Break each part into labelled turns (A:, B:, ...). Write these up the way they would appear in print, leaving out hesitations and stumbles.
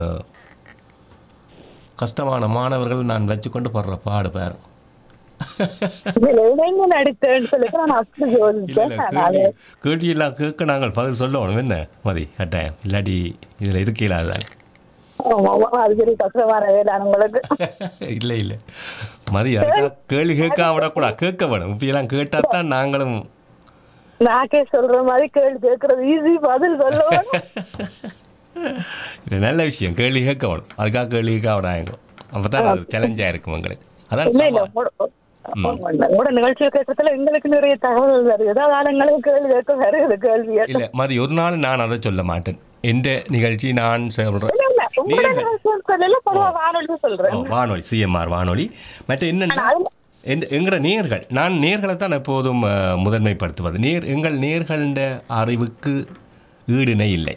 A: கஷ்டமான மாணவர்கள் நான் வச்சுக்கொண்டு படுற பாடு பேர். கேள்வியெல்லாம் கேட்க நாங்கள் பதில் சொல்லணும் என்ன மதி கட்டாயம், இல்லாட்டி இதில் இருக்கல அதுதான். இல்லை இல்லை மதி, அதுக்காக கேள்வி கேட்க விடக்கூடாது, கேட்க வேணும். இப்படியெல்லாம் கேட்டால் தான் நாங்களும்
B: நாக்கே சொல்ற மாதிரி கேள்வி கேட்கறது ஈஸி, பதில் சொல்லுவோம்.
A: இது நல்ல விஷயம், கேள்வி கேட்க வேணும். அதுக்காக கேள்வி கேட்க விடாங்க, அப்பதான் அது சேலஞ்சாக இருக்கும் எங்களுக்கு. அதான்
B: உங்களோட நிகழ்ச்சியை கேட்கறதுல எங்களுக்கு நிறைய தகவல் வருது, அதாவது எங்களுக்கு கேள்வி கேட்க வருது கேள்வி.
A: இல்லை மதி, ஒரு நாள் நான் அதை சொல்ல மாட்டேன். எந்த நிகழ்ச்சி நான் சொல்றேன் வானொலி, சிஎம்ஆர் வானொலி. மற்ற என்னென்ன எங்களோட நேர்கள், நான் நேர்களை தான் எப்போதும் முதன்மைப்படுத்துவது. எங்கள் நேர்கள அறிவுக்கு ஈடுணை இல்லை.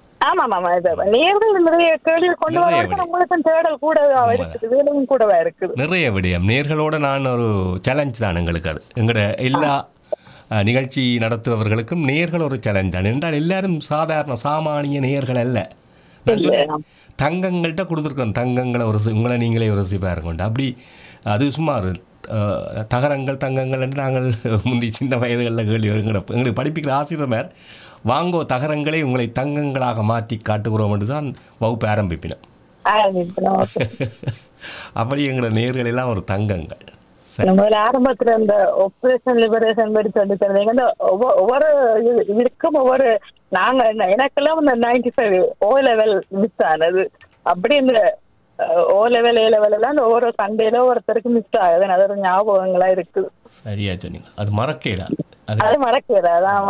A: நிறைய விடயம் நேர்களோட நான் ஒரு சேலஞ்ச் தான் எங்களுக்கு. அது எங்களோட எல்லா நிகழ்ச்சி நடத்துபவர்களுக்கும் நேர்கள் ஒரு சேலஞ்ச் தான். என்றால் எல்லாரும் சாதாரண சாமானிய நேர்கள் அல்ல. தங்கங்கள்கிட்ட கொடுத்துருக்கோம், தங்கங்களை ஒரு உங்களை நீங்களே ஒரு பாருங்க. அப்படி அது சுமார் தகரங்கள் தங்கங்கள் என்று நாங்கள் முந்தி சின்ன வயதுகளில் கேள்வி எங்களுக்கு படிப்பிக்கிற ஆசிரியர் வாங்கோ தகரங்களை உங்களை தங்கங்களாக மாற்றி காட்டுகிறோம் என்று தான் வகுப்பு ஆரம்பிப்பினோம். அப்படி எங்களோட நேர்கள் எல்லாம் ஒரு தங்கங்கள்.
B: ஆரம்பத்துல இந்த ஆபரேஷன் லிபரேஷன் படி சொல்லி தருவீங்க. ஒவ்வொரு இதுக்கும் ஒவ்வொரு, நாங்க எனக்கெல்லாம் இந்த 95 ஓ லெவல் மிஸ் ஆனது. அப்படி இந்த ஓ லெவல் ஏ லெவல் எல்லாம் ஒவ்வொரு சண்டையில ஒருத்தருக்கு மிஸ் ஆகுது. அது ஒரு ஞாபகங்களா இருக்கு.
A: சரியா சொன்னீங்க. அது மறக்கல,
B: அது மறக்கல. அதான்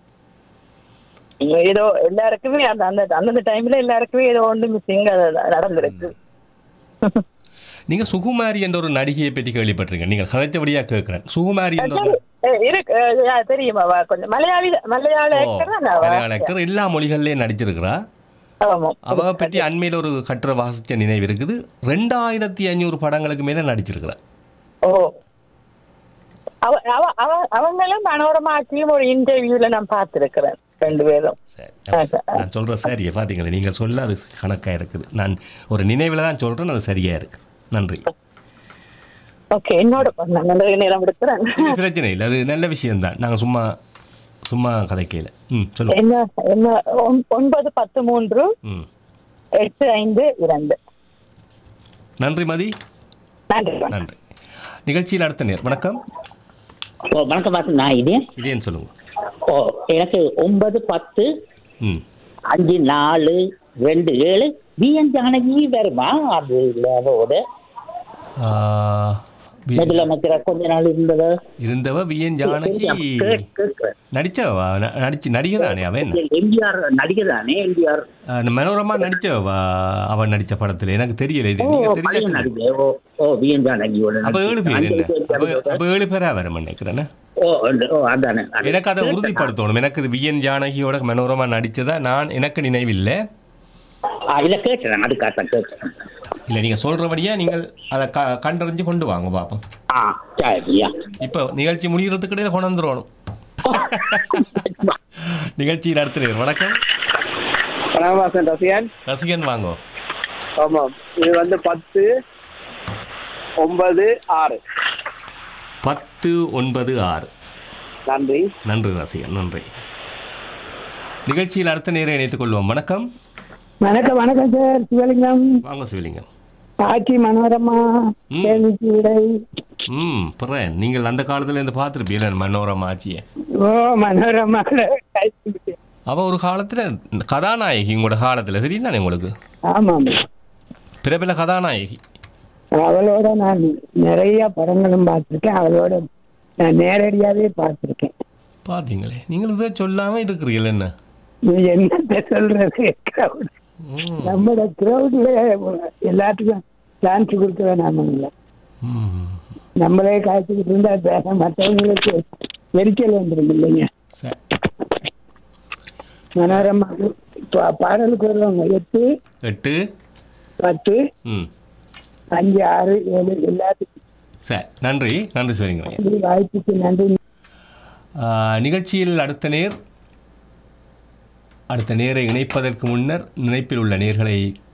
B: ஏதோ எல்லாருக்குமே அந்த டைம்ல எல்லாருக்குமே ஏதோ ஒன்று மிஸ்ஸிங் நடந்திருக்கு.
A: நீங்க சுகுமாரி என்ற ஒரு நடிகையை பற்றி கேள்விப்பட்டிருங்க. நீங்க கதைச்சபடியா கேட்கிறேன். சுகுமாரி
B: தெரியுமா? கொஞ்சம் மலையாள
A: ஆக்டர், எல்லா மொழிகள்லயும் நடிச்சிருக்கிறா. அவ பற்றி அண்மையில் ஒரு கட்டுரை வாசிச்ச நினைவு இருக்குது. 2500 படங்களுக்கு மேல நடிச்சிருக்கிறா.
B: அவங்களும் மனோரமாச்சியும் ஒரு இன்டர்வியூல நான் பார்த்திருக்கிறேன், 2 பேரும்.
A: நான் சொல்றேன் சரியா பாத்தீங்களா, நீங்க சொல்ல அது கணக்கா இருக்குது. நான் ஒரு நினைவுல தான் சொல்றேன், அது சரியா இருக்கு. நன்றி.
B: ஓகே, என்னோட நேரம் எடுக்கிறேன்,
A: பிரச்சனை இல்லை, அது நல்ல விஷயம் தான். நாங்கள் சும்மா சும்மா கதைக்கல. சொல்லுங்க.
B: என்ன 913 852.
A: நன்றி மதி,
B: நன்றி
A: நன்றி. நிகழ்ச்சியில் அடுத்த நேர். வணக்கம்.
C: வணக்கம் வாசன், நான்
A: இதேன்னு சொல்லுங்க.
C: எனக்கு 910 5427 பிஎன் ஜானகி வருமா? அது அதோட முதலமைச்சர் கொஞ்ச நாள் இருந்தவ பிஎன் ஜானகி
A: நடிச்சவா? நடிகை தானே அவன்?
C: எம்ஜிஆர் நடிகை தானே? எம்ஜிஆர்
A: மனோரமா நடிச்சவா? அவன் நடிச்ச படத்துல எனக்கு தெரியல. இது
C: பிஎன் ஜானகியோட
A: அப்ப 7 பேர் என்ன? அப்ப 7 பேரா வர நினைக்கிறேன். எனக்கு அதை உறுதிப்படுத்தணும். எனக்கு இது பிஎன் ஜானகியோட மனோரமா நடிச்சதா நான் எனக்கு நினைவில்லை. இல்லை, நீங்கள் சொல்கிறபடியா நீங்கள் அதை கண்டறிஞ்சு கொண்டு வாங்க பார்ப்போம். இப்போ நிகழ்ச்சி முடிகிறதுக்கு இடையில கொண்டு வந்துடணும். நிகழ்ச்சியில் அடுத்த வணக்கம். ரசிகன் வாங்க.
D: ஆமாம், இது 1096
A: 1096.
D: நன்றி.
A: நன்றி ரசிகன், நன்றி. நிகழ்ச்சியில் அடுத்த நேரம் இணைத்துக் கொள்வோம். வணக்கம்.
B: வணக்கம். வணக்கம் சார், சிவலிங்கம்.
A: வாங்க சிவலிங்கம்.
B: ஆட்சி மனோரமா
A: நீங்கள் அந்த காலத்துல இருந்து பார்த்துருப்பீங்க மனோரமா ஆட்சியை.
B: மனோரமா
A: அவ ஒரு காலத்துல கதாநாயகி, உங்களோட காலத்துல தெரியுதானே உங்களுக்கு?
B: ஆமா,
A: பிரபல கதாநாயகி.
B: அவளோட நான் நிறைய படங்களும் பார்த்திருக்கேன், அவளோட நான் நேரடியாவே பார்த்திருக்கேன்.
A: பாத்தீங்களே, நீங்கள் இதை சொல்லாம இருக்கிறீர்கள். என்ன
B: என்னத்த சொல்றது, நம்மளோட கிரௌட்ல எல்லாத்துக்கும் சான்ஸ் கொடுக்க நாம இல்லை. நம்மளே காய்ச்சிக்கிட்டு இருந்தா மற்றவங்களுக்கு எரிக்கல் வந்துடும் இல்லைங்க. மனோரமா பாடலுக்கு வருவாங்க 8 10 5 6 7 எல்லாத்துக்கும்.
A: சரி, நன்றி. நன்றி சரிங்க,
B: வாய்ப்புக்கு நன்றி.
A: நிகழ்ச்சியில் அடுத்த நேரை இணைப்பதற்கு முன்னர் நினைப்பில் உள்ள நேர்களை